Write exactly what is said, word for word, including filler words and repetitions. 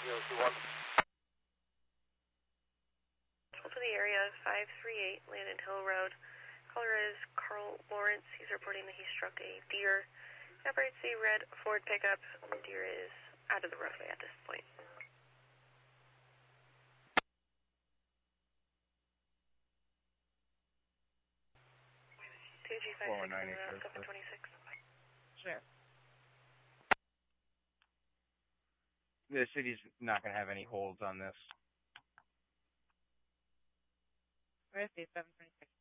zero two one. To the area, five three eight, Landon Hill Road. Caller is Carl Lawrence. He's reporting that he struck a deer. Operates a red Ford pickup. The deer is out of the roadway at this point. two G five six, seven twenty-six. Sure. The city's not going to have any holds on this. Where's the seven twenty-six?